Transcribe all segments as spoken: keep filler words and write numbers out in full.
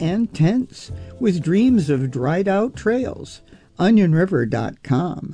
and tents with dreams of dried-out trails. onion river dot com.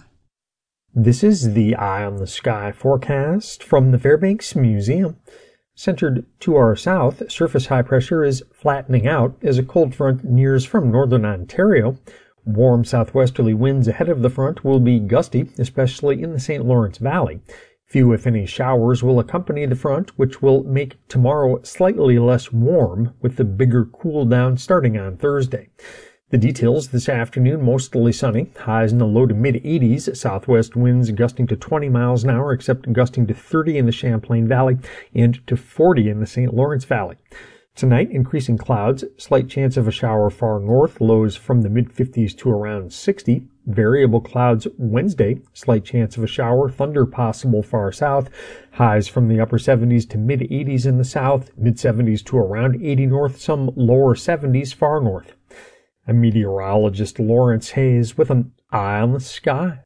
This is the Eye on the Sky forecast from the Fairbanks Museum. Centered to our south, surface high pressure is flattening out as a cold front nears from northern Ontario. Warm southwesterly winds ahead of the front will be gusty, especially in the Saint Lawrence Valley. Few, if any, showers will accompany the front, which will make tomorrow slightly less warm, with the bigger cool down starting on Thursday. The details this afternoon: mostly sunny, highs in the low to mid eighties, southwest winds gusting to twenty miles an hour, except gusting to thirty in the Champlain Valley and to forty in the Saint Lawrence Valley. Tonight, increasing clouds, slight chance of a shower far north, lows from the mid fifties to around sixty. Variable clouds Wednesday, slight chance of a shower, thunder possible far south, highs from the upper seventies to mid eighties in the south, mid seventies to around eighty north, some lower seventies far north. I'm meteorologist Lawrence Hayes with an Eye on the Sky.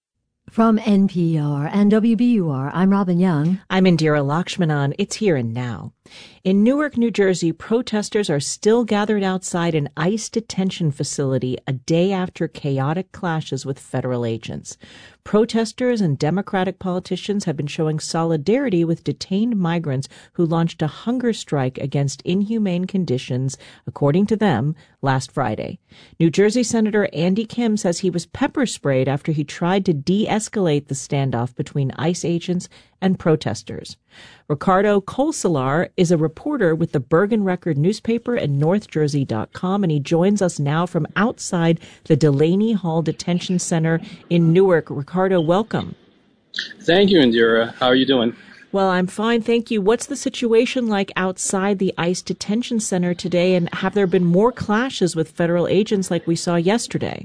From N P R and W B U R, I'm Robin Young. I'm Indira Lakshmanan. It's Here and Now. In Newark, New Jersey, protesters are still gathered outside an ICE detention facility a day after chaotic clashes with federal agents. Protesters and Democratic politicians have been showing solidarity with detained migrants who launched a hunger strike against inhumane conditions, according to them, last Friday. New Jersey Senator Andy Kim says he was pepper sprayed after he tried to de-escalate the standoff between ICE agents and protesters. Ricardo Colsalar is a reporter with the Bergen Record newspaper and north jersey dot com, and he joins us now from outside the Delaney Hall Detention Center in Newark. Ricardo, welcome. Thank you, Indira. How are you doing? Well, I'm fine, thank you. What's the situation like outside the ICE detention center today, and have there been more clashes with federal agents like we saw yesterday?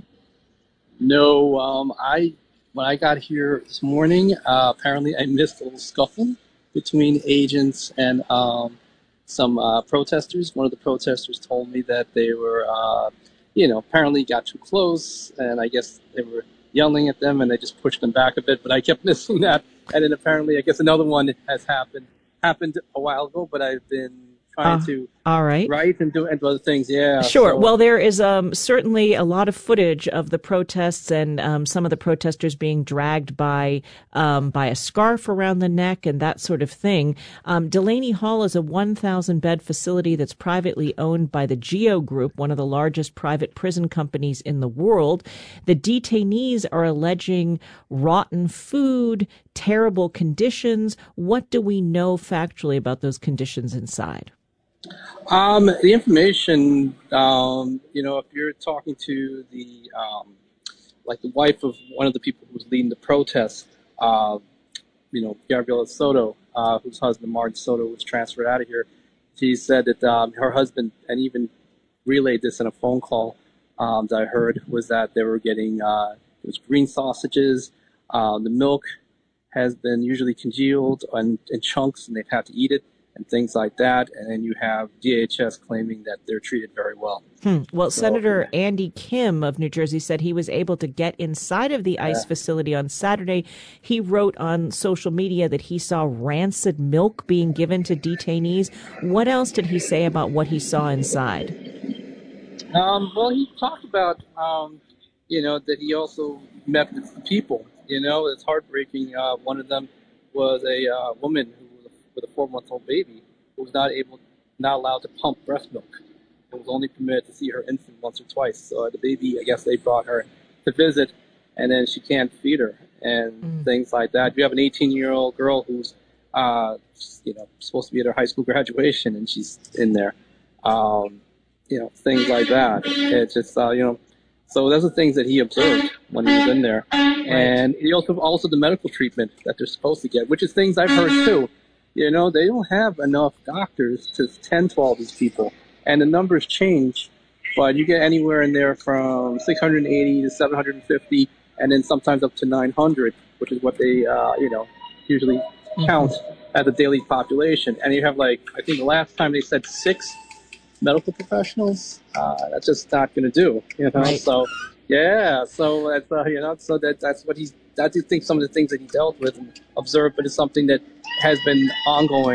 No, um, I when I got here this morning, uh, apparently I missed a little scuffle between agents and um, some uh, protesters. One of the protesters told me that they were, uh, you know, apparently got too close, and I guess they were yelling at them, and they just pushed them back a bit, but I kept missing that. And then apparently, I guess another one has happened, happened a while ago, but I've been trying uh, to all right. write and do and do other things. Yeah. Sure. So. Well, there is um, certainly a lot of footage of the protests and um, some of the protesters being dragged by um, by a scarf around the neck and that sort of thing. Um, Delaney Hall is a one thousand bed facility that's privately owned by the GEO Group, one of the largest private prison companies in the world. The detainees are alleging rotten food, terrible conditions. What do we know factually about those conditions inside? Um, the information, um, you know, if you're talking to the, um, like the wife of one of the people who was leading the protest, uh, you know, Gabriela Soto, uh, whose husband, Martin Soto, was transferred out of here, she said that um, her husband, and even relayed this in a phone call um, that I heard, was that they were getting, uh, it was green sausages, uh, the milk has been usually congealed in, in chunks, and they've had to eat it, and things like that. And then you have D H S claiming that they're treated very well. Hmm. Well, so, Senator yeah. Andy Kim of New Jersey said he was able to get inside of the ICE yeah. facility on Saturday. He wrote on social media that he saw rancid milk being given to detainees. What else did he say about what he saw inside? Um, well, he talked about, um, you know, that he also met with the people. You know, it's heartbreaking. Uh, one of them was a uh, woman who with a four-month-old baby who was not able, not allowed to pump breast milk. It was only permitted to see her infant once or twice. So the baby, I guess they brought her to visit, and then she can't feed her and mm. things like that. You have an eighteen-year-old girl who's, uh, you know, supposed to be at her high school graduation, and she's in there. Um, you know, things like that. It's just, uh, you know, so those are things that he observed when he was in there. And he also, also the medical treatment that they're supposed to get, which is things I've heard too. You know, they don't have enough doctors to tend to all these people. And the numbers change, but you get anywhere in there from six hundred eighty to seven hundred fifty, and then sometimes up to nine hundred, which is what they, uh, you know, usually count mm-hmm. as the daily population. And you have, like, I think the last time they said six medical professionals. Uh, that's just not going to do, you know. Right. So, yeah, so that's uh, you know, so that that's what he's. I do think some of the things that he dealt with and observed, but it's something that has been ongoing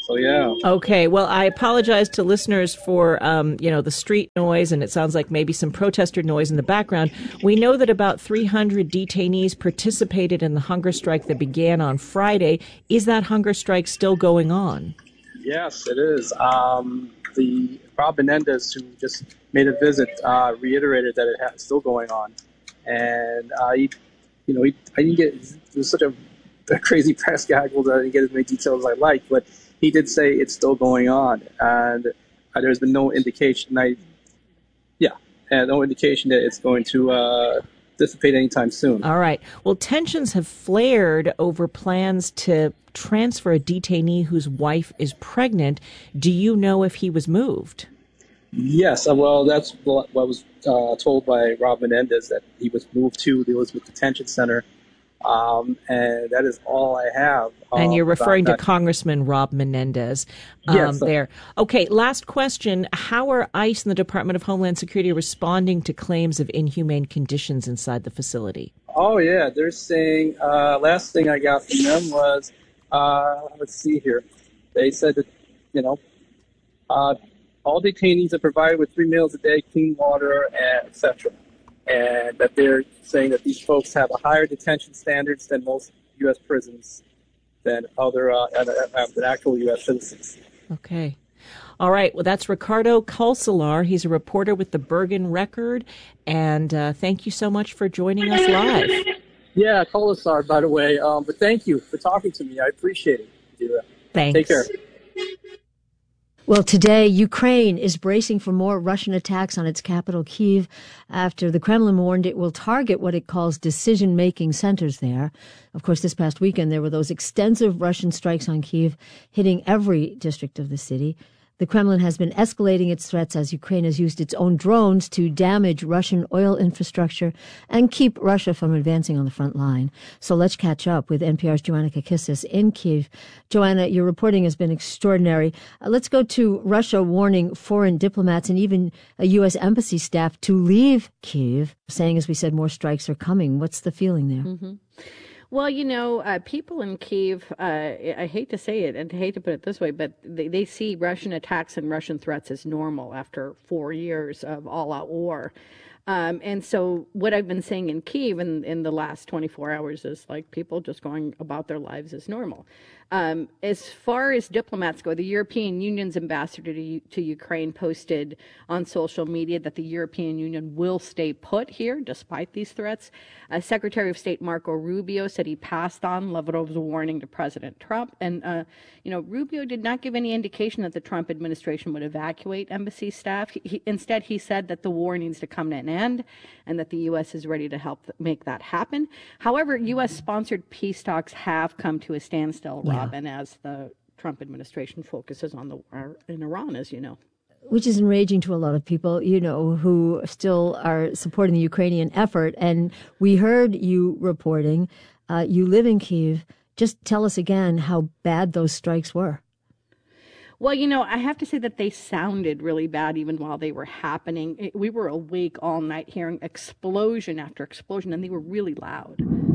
So, yeah. Okay, well, I apologize to listeners for, um, you know, the street noise, and it sounds like maybe some protester noise in the background. We know that about three hundred detainees participated in the hunger strike that began on Friday. Is that hunger strike still going on? Yes, it is. Um, the Rob Menendez, who just made a visit, uh, reiterated that it's still going on. And, uh, he, you know, he, I didn't get, it was such a, a crazy press gaggle that I didn't get as many details as I liked, but he did say it's still going on, and uh, there's been no indication. I, yeah, and no indication that it's going to uh, dissipate anytime soon. All right. Well, tensions have flared over plans to transfer a detainee whose wife is pregnant. Do you know if he was moved? Yes. Uh, well, that's what, what was uh, told by Rob Menendez, that he was moved to the Elizabeth Detention Center. Um, and that is all I have. Um, and you're referring to that. Congressman Rob Menendez um, yes, uh, there. Okay, last question. How are ICE and the Department of Homeland Security responding to claims of inhumane conditions inside the facility? Oh, yeah. They're saying, uh, last thing I got from them was, uh, let's see here. They said that, you know, uh, all detainees are provided with three meals a day, clean water, et cetera, and that they're saying that these folks have a higher detention standards than most U S prisons, than other uh, uh, than actual U S citizens. Okay. All right. Well, that's Ricardo Calcelar. He's a reporter with the Bergen Record, and uh, thank you so much for joining us live. Yeah, Calcelar, by the way. Um, but thank you for talking to me. I appreciate it. Yeah. Thanks. Take care. Well, today, Ukraine is bracing for more Russian attacks on its capital, Kyiv, after the Kremlin warned it will target what it calls decision-making centers there. Of course, this past weekend, there were those extensive Russian strikes on Kyiv, hitting every district of the city. The Kremlin has been escalating its threats as Ukraine has used its own drones to damage Russian oil infrastructure and keep Russia from advancing on the front line. So let's catch up with N P R's Joanna Kakissis in Kyiv. Joanna, your reporting has been extraordinary. Uh, let's go to Russia warning foreign diplomats and even a U S embassy staff to leave Kyiv, saying, as we said, more strikes are coming. What's the feeling there? Mm-hmm. Well, you know, uh, people in Kyiv, uh, I hate to say it and hate to put it this way, but they, they see Russian attacks and Russian threats as normal after four years of all-out war. Um, and so what I've been saying in Kyiv in, in the last twenty-four hours is like people just going about their lives as normal. Um, as far as diplomats go, the European Union's ambassador to, to Ukraine posted on social media that the European Union will stay put here despite these threats. Uh, Secretary of State Marco Rubio said he passed on Lavrov's warning to President Trump. And, uh, you know, Rubio did not give any indication that the Trump administration would evacuate embassy staff. He, he, instead, he said that the war needs to come to an end and that the U S is ready to help th- make that happen. However, U S-sponsored peace talks have come to a standstill, yeah. Robin, as the Trump administration focuses on the war in Iran, as you know. Which is enraging to a lot of people, you know, who still are supporting the Ukrainian effort. And we heard you reporting, uh, you live in Kyiv. Just tell us again how bad those strikes were. Well, you know, I have to say that they sounded really bad even while they were happening. It, we were awake all night hearing explosion after explosion, and they were really loud.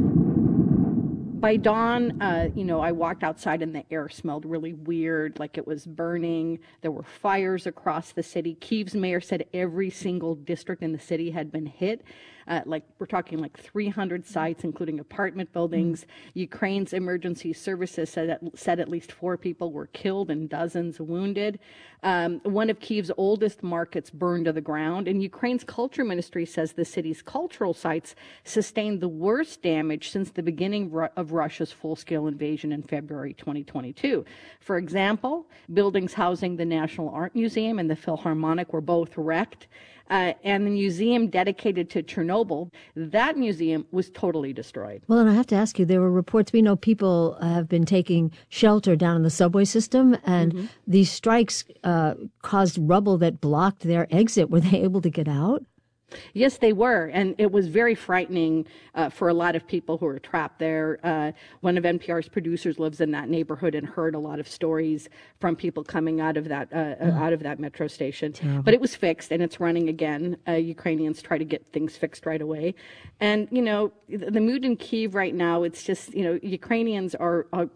By dawn, uh, you know, I walked outside and the air smelled really weird, like it was burning. There were fires across the city. Kyiv's mayor said every single district in the city had been hit. Uh, like we're talking like three hundred sites, including apartment buildings. Mm-hmm. Ukraine's emergency services said at, said at least four people were killed and dozens wounded. Um, one of Kyiv's oldest markets burned to the ground, and Ukraine's culture ministry says the city's cultural sites sustained the worst damage since the beginning of Russia's full-scale invasion in February twenty twenty-two. For example, buildings housing the National Art Museum and the Philharmonic were both wrecked. Uh, and the museum dedicated to Chernobyl, that museum was totally destroyed. Well, and I have to ask you, there were reports, we know people have been taking shelter down in the subway system, and mm-hmm. these strikes uh, caused rubble that blocked their exit. Were they able to get out? Yes, they were, and it was very frightening uh, for a lot of people who were trapped there. Uh, one of N P R's producers lives in that neighborhood and heard a lot of stories from people coming out of that uh, oh. out of that metro station. Terrible. But it was fixed, and it's running again. Uh, Ukrainians try to get things fixed right away. And, you know, the mood in Kyiv right now, it's just, you know, Ukrainians are are, are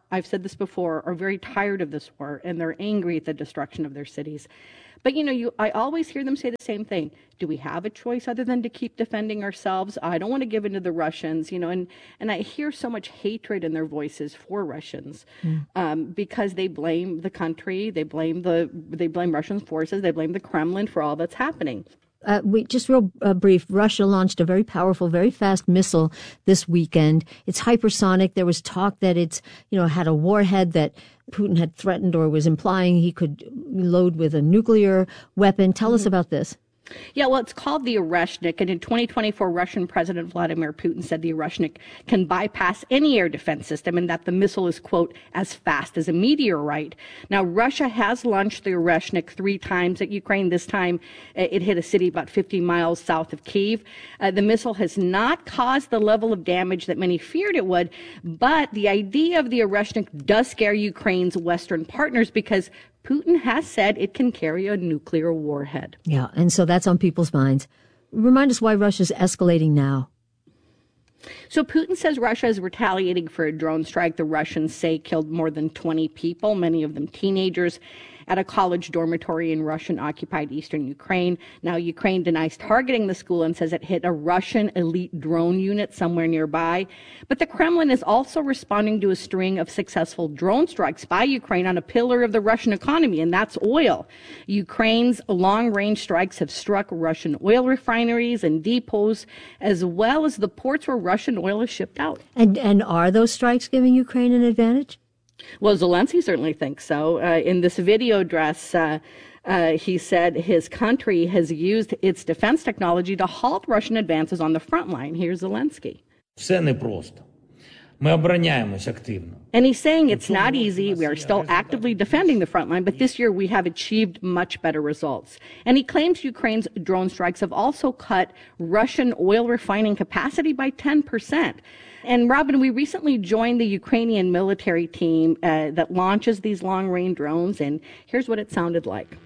I've said this before, are very tired of this war, and they're angry at the destruction of their cities. But, you know, you, I always hear them say the same thing. Do we have a choice other than to keep defending ourselves? I don't want to give in to the Russians, you know, and, and I hear so much hatred in their voices for Russians mm. um, because they blame the country, they blame the, they blame Russian forces, they blame the Kremlin for all that's happening. Uh, we just real uh, brief. Russia launched a very powerful, very fast missile this weekend. It's hypersonic. There was talk that it's, you know, had a warhead that Putin had threatened or was implying he could load with a nuclear weapon. Tell mm-hmm. us about this. Yeah, well, it's called the Oreshnik, and in twenty twenty-four, Russian President Vladimir Putin said the Oreshnik can bypass any air defense system and that the missile is, quote, as fast as a meteorite. Now, Russia has launched the Oreshnik three times at Ukraine. This time, uh, it hit a city about fifty miles south of Kyiv. Uh, the missile has not caused the level of damage that many feared it would, but the idea of the Oreshnik does scare Ukraine's Western partners because Putin has said it can carry a nuclear warhead. Yeah, and so that's on people's minds. Remind us why Russia's escalating now. So Putin says Russia is retaliating for a drone strike the Russians say killed more than twenty people, many of them teenagers, at a college dormitory in Russian-occupied eastern Ukraine. Now, Ukraine denies targeting the school and says it hit a Russian elite drone unit somewhere nearby. But the Kremlin is also responding to a string of successful drone strikes by Ukraine on a pillar of the Russian economy, and that's oil. Ukraine's long-range strikes have struck Russian oil refineries and depots, as well as the ports where Russian oil is shipped out. And, and are those strikes giving Ukraine an advantage? Well, Zelensky certainly thinks so. Uh, in this video address, uh, uh, he said his country has used its defense technology to halt Russian advances on the front line. Here's Zelensky. Все непросто. Ми обороняємось активно. And he's saying it's not easy. We are still actively defending the front line, but this year we have achieved much better results. And he claims Ukraine's drone strikes have also cut Russian oil refining capacity by ten percent. And Robin, we recently joined the Ukrainian military team uh, that launches these long-range drones, and here's what it sounded like.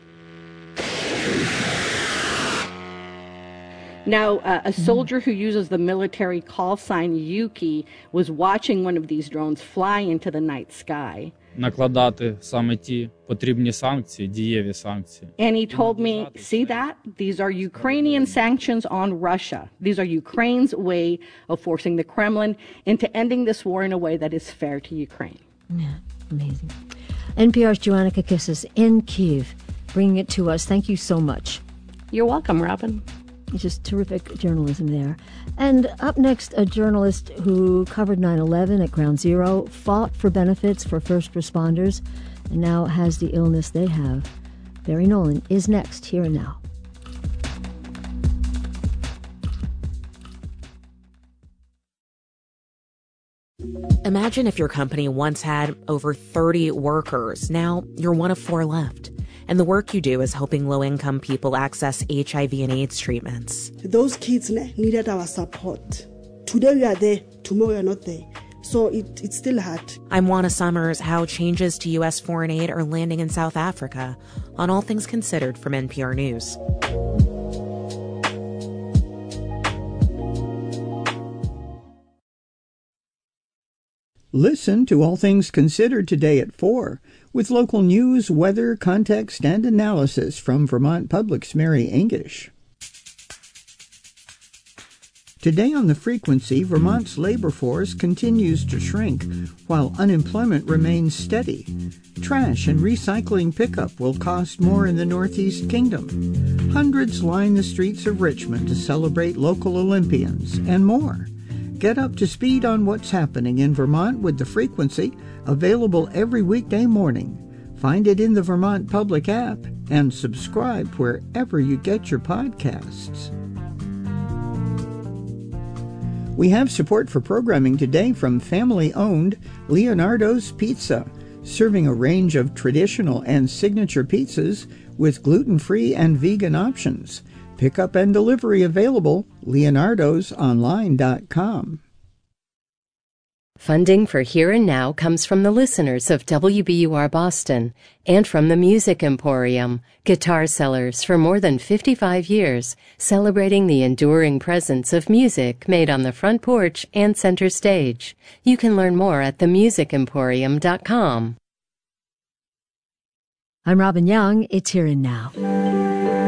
Now, uh, a soldier who uses the military call sign Yuki was watching one of these drones fly into the night sky. Накладати саме ті потрібні санкції, дієві санкції. And he told me, see that? These are Ukrainian sanctions on Russia. These are Ukraine's way of forcing the Kremlin into ending this war in a way that is fair to Ukraine. Yeah, amazing. N P R's Joanna Kakissis in Kyiv, bringing it to us. Thank you so much. You're welcome, Robin. Just terrific journalism there. And up next, a journalist who covered nine eleven at Ground Zero, fought for benefits for first responders, and now has the illness they have. Barry Nolan is next, here and now. Imagine if your company once had over thirty workers. Now you're one of four left. And the work you do is helping low-income people access H I V and AIDS treatments. Those kids needed our support. Today we are there, tomorrow we are not there. So it, it's still hard. I'm Juana Summers. How changes to U S foreign aid are landing in South Africa on All Things Considered from N P R News. Listen to All Things Considered today at four, with local news, weather, context, and analysis from Vermont Public's Mary English. Today on The Frequency, Vermont's labor force continues to shrink, while unemployment remains steady. Trash and recycling pickup will cost more in the Northeast Kingdom. Hundreds line the streets of Richmond to celebrate local Olympians, and more. Get up to speed on what's happening in Vermont with The Frequency, available every weekday morning. Find it in the Vermont Public app and subscribe wherever you get your podcasts. We have support for programming today from family-owned Leonardo's Pizza, serving a range of traditional and signature pizzas with gluten-free and vegan options. Pickup and delivery available, leonardos online dot com. Funding for Here and Now comes from the listeners of W B U R Boston and from the Music Emporium, guitar sellers for more than fifty-five years, celebrating the enduring presence of music made on the front porch and center stage. You can learn more at the music emporium dot com. I'm Robin Young. It's Here and Now.